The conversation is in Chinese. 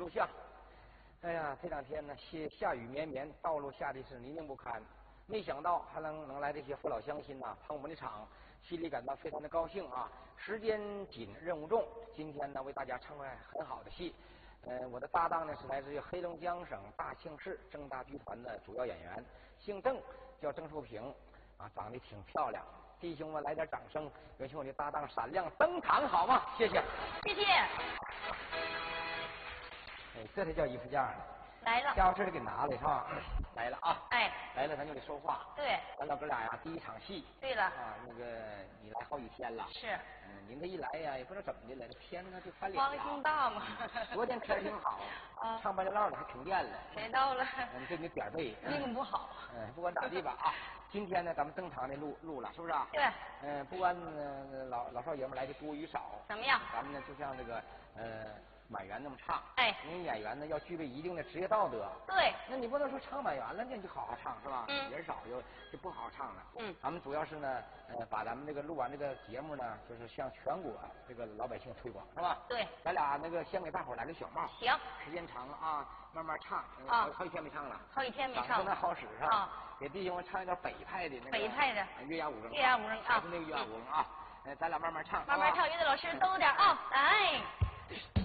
录像。哎呀，这两天呢，下雨绵绵，道路下的是泥泞不堪。没想到还能来这些父老乡亲呐，捧我们的场，心里感到非常的高兴啊！时间紧，任务重，今天呢为大家唱块很好的戏。我的搭档呢是来自于黑龙江省大庆市正大剧团的主要演员，姓郑，叫郑淑萍，啊，长得挺漂亮。弟兄们来点掌声，有请我的搭档闪亮登场好吗？谢谢， 谢谢。 哎，这才叫衣服架呢。 来了， 家伙事儿给拿来是吧？来了啊！ 哎， 来了咱就得说话。 对， 咱老哥俩呀，第一场戏。 对了啊，那个你来好几天了。 是。 您这一来呀，也不知道怎么的了，这天呢就翻脸了。 光心大嘛。 昨天天挺好，唱半截唠的还停电了。 谁到了？ 我们这给点背。 命不好。 不管咋地吧啊，今天呢咱们正常的录了，是不是啊？ 对。 不管老少爷们来的多与少， 怎么样？ 咱们呢就像这个满员那么唱。 哎， 您演员呢要具备一定的职业道德。 对。 那你不能说唱满员了，那你就好好唱是吧？人少就不好好唱了。咱们主要是呢，把咱们这个录完这个节目呢，就是向全国这个老百姓推广，是吧？ 对。 咱俩那个先给大伙来个小帽。 行。 时间长了啊，慢慢唱。好几天没唱了。 好几天没唱了。 那好使是吧？给弟兄们唱一段北派的那个。 北派的。 月牙五声。 月牙五声啊。 还是那个月牙五声啊。咱俩慢慢唱。 慢慢唱，乐队老师都点啊，来。